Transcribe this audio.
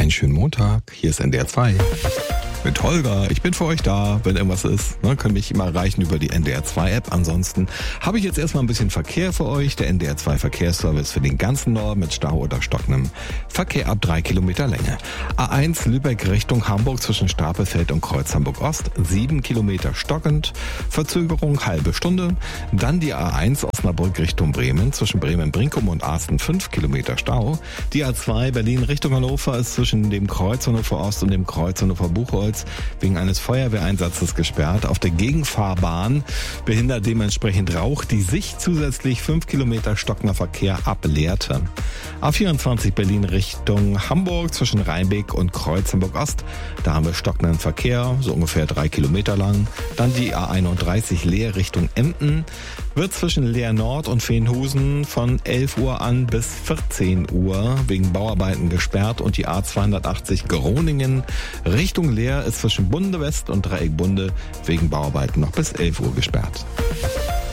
Einen schönen Montag, hier ist NDR 2. Mit Holger, ich bin für euch da, wenn irgendwas ist. Könnt mich immer erreichen über die NDR 2 App. Ansonsten habe ich jetzt erstmal ein bisschen Verkehr für euch. Der NDR 2 Verkehrsservice für den ganzen Norden mit Stau oder stockendem Verkehr ab 3 Kilometer Länge. A1 Lübeck Richtung Hamburg zwischen Stapelfeld und Kreuz Hamburg Ost, 7 Kilometer stockend, Verzögerung halbe Stunde. Dann die A1 Osnabrück Richtung Bremen zwischen Bremen-Brinkum und Arsten 5 Kilometer Stau. Die A2 Berlin Richtung Hannover ist zwischen dem Kreuz Hannover Ost und dem Kreuz Hannover Buchholz wegen eines Feuerwehreinsatzes gesperrt. Auf der Gegenfahrbahn behindert dementsprechend Rauch die Sicht zusätzlich 5 Kilometer stockender Verkehr ab Lehrte. A24 Berlin Richtung Hamburg zwischen Rheinbeck und Kreuz Hamburg Ost. Da haben wir stockenden Verkehr, so ungefähr 3 Kilometer lang. Dann die A31 Leer Richtung Emden. Wird zwischen Leer Nord und Veenhusen von 11 Uhr an bis 14 Uhr wegen Bauarbeiten gesperrt und die A280 Groningen Richtung Leer ist zwischen Bunde West und Dreieck Bunde wegen Bauarbeiten noch bis 11 Uhr gesperrt.